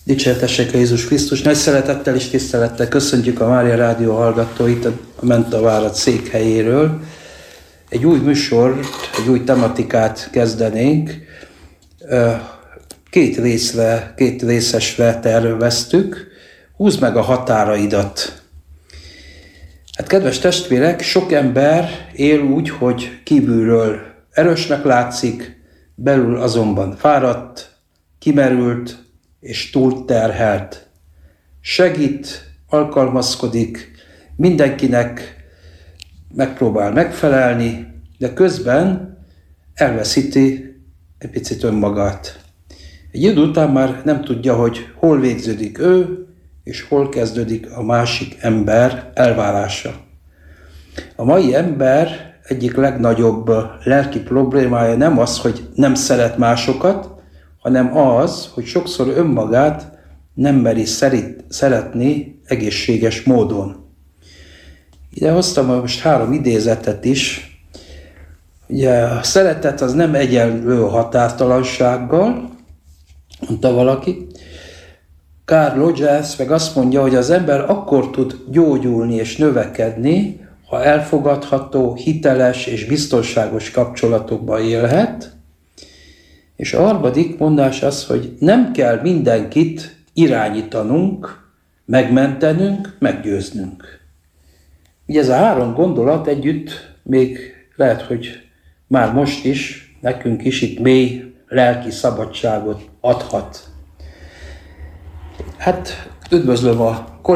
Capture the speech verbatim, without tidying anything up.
Dicsértessék a Jézus Krisztus! Nagy szeretettel és tisztelettel köszöntjük a Mária Rádió hallgatóit a Mentavárad székhelyéről. Egy új műsort, egy új tematikát kezdenénk. Két részre, két részesre terveztük. Húzd meg a határaidat! Hát kedves testvérek, sok ember él úgy, hogy kívülről erősnek látszik, belül azonban fáradt, kimerült és túlterhelt. Segít, alkalmazkodik, mindenkinek megpróbál megfelelni, de közben elveszíti egy picit önmagát. Egy idő után már nem tudja, hogy hol végződik ő, és hol kezdődik a másik ember elvárása. A mai ember egyik legnagyobb lelki problémája nem az, hogy nem szeret másokat, hanem az, hogy sokszor önmagát nem meri szerint, szeretni egészséges módon. Ide hoztam most három idézetet is. Ugye a szeretet az nem egyenlő határtalansággal, mondta valaki. Carl Rogers meg azt mondja, hogy az ember akkor tud gyógyulni és növekedni, ha elfogadható, hiteles és biztonságos kapcsolatokban élhet. És a harmadik mondás az, hogy nem kell mindenkit irányítanunk, megmentenünk, meggyőznünk. Ugye ez a három gondolat együtt még lehet, hogy már most is, nekünk is itt mély lelki szabadságot adhat. Hát üdvözlöm a